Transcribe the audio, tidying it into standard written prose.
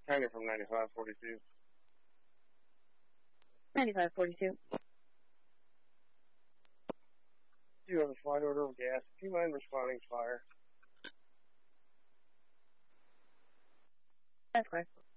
Hanging from 9542. 9542. You have a flight order of gas. Do you mind responding to fire? That's correct.